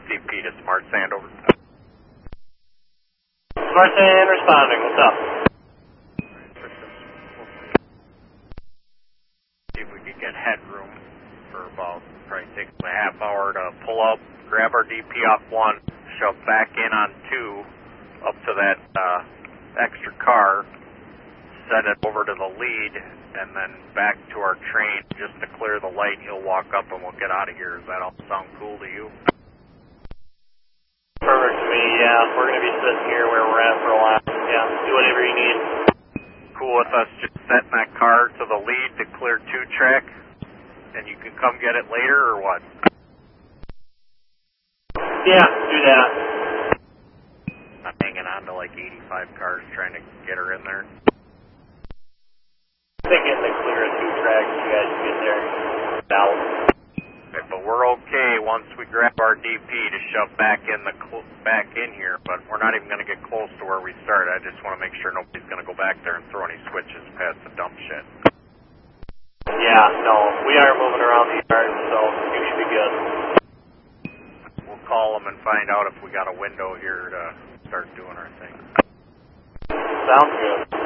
DP to Smart Sand over. Smart Sand responding, what's up? See if we could get headroom for about, probably takes a half hour to pull up, grab our DP off 1, shove back in on 2, up to that extra car, send it over to the lead, and then back to our train just to clear the light. He'll walk up and we'll get out of here. Does that all sound cool to you? Perfect to me, yeah. We're going to be sitting here where we're at for a while. Yeah, do whatever you need. Cool with us just setting that car to the lead to clear 2-track, and you can come get it later, or what? Yeah, do that. I'm hanging on to like 85 cars trying to get her in there. I think getting the clear of 2 tracks, you guys can get there. Okay, but we're okay once we grab our DP to shove back in here, but we're not even going to get close to where we started. I just want to make sure nobody's going to go back there and throw any switches past the dump shed. Yeah, no, we are moving around the yard, so you should be good. We'll call them and find out if we got a window here to start doing our thing. Sounds good.